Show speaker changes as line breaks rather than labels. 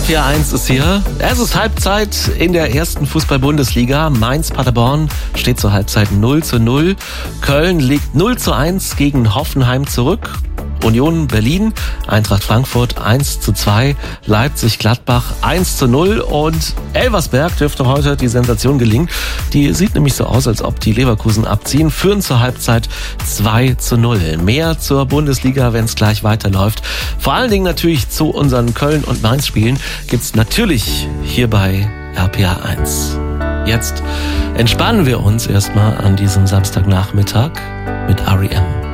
RPA 1 ist hier. Es ist Halbzeit in der ersten Fußball-Bundesliga. Mainz-Paderborn steht zur Halbzeit 0:0. Köln liegt 0:1 gegen Hoffenheim zurück. Union Berlin, Eintracht Frankfurt 1:2, Leipzig-Gladbach 1:0 und Elversberg dürfte heute die Sensation gelingen. Die sieht nämlich so aus, als ob die Leverkusen abziehen, führen zur Halbzeit 2:0. Mehr zur Bundesliga, wenn es gleich weiterläuft. Vor allen Dingen natürlich zu unseren Köln- und Mainz-Spielen gibt's natürlich hier bei RPA 1. Jetzt entspannen wir uns erstmal an diesem Samstagnachmittag mit R.E.M.